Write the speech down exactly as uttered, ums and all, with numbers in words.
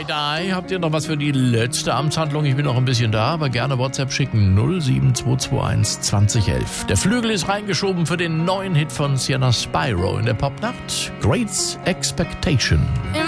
Die Die. Habt ihr noch was für die letzte Amtshandlung? Ich bin noch ein bisschen da, aber gerne WhatsApp schicken. null sieben zwei zwei eins zwanzig elf. Der Flügel ist reingeschoben für den neuen Hit von Sienna Spyro in der Popnacht. Great Expectation.